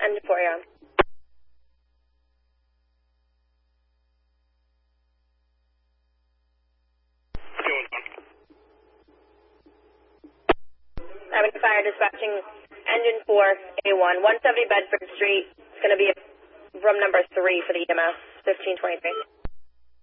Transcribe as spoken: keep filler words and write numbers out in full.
engine four, you're on. Avenue Fire dispatching engine four, A one, one seventy Bedford Street. It's going to be room number three for the E M S, fifteen twenty-three.